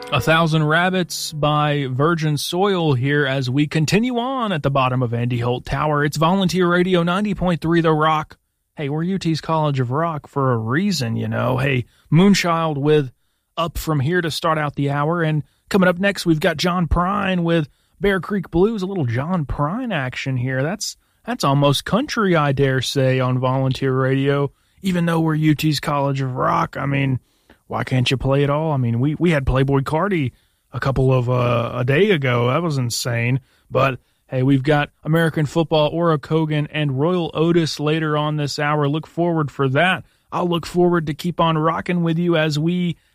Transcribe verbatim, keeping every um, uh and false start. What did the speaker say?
A Thousand Rabbits by Virgin Soil here as we continue on at the bottom of Andy Holt Tower. It's Volunteer Radio ninety point three The Rock. Hey, we're U T's College of Rock for a reason, you know. Hey, Moonchild with Up From Here to start out the hour. And coming up next, we've got John Prine with Bear Creek Blues. A little John Prine action here. That's that's almost country, I dare say, on Volunteer Radio. Even though we're U T's College of Rock, I mean, why can't you play it all? I mean, we, we had Playboy Cardi a couple of, uh, a day ago. That was insane. But, hey, we've got American football, Ora Kogan, and Royal Otis later on this hour. Look forward for that. I'll look forward to keep on rocking with you as we